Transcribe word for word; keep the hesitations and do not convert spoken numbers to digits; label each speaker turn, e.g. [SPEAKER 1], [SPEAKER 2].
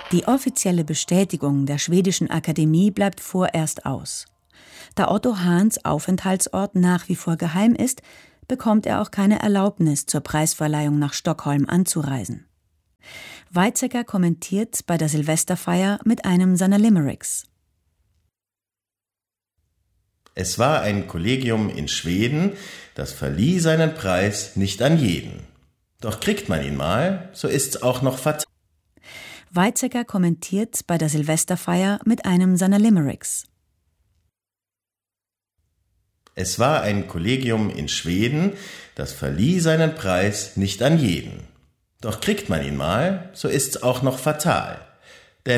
[SPEAKER 1] Die offizielle Bestätigung der schwedischen Akademie bleibt vorerst aus. Da Otto Hahns Aufenthaltsort nach wie vor geheim ist, bekommt er auch keine Erlaubnis, zur Preisverleihung nach Stockholm anzureisen. Weizsäcker kommentiert bei der Silvesterfeier mit einem seiner Limericks.
[SPEAKER 2] Es war ein Kollegium in Schweden, das verlieh seinen Preis nicht an jeden. Doch kriegt man ihn mal, so ist's auch noch fatal.
[SPEAKER 1] Weizsäcker kommentiert bei der Silvesterfeier mit einem seiner Limericks.
[SPEAKER 2] Es war ein Kollegium in Schweden, das verlieh seinen Preis nicht an jeden. Doch kriegt man ihn mal, so ist's auch noch fatal.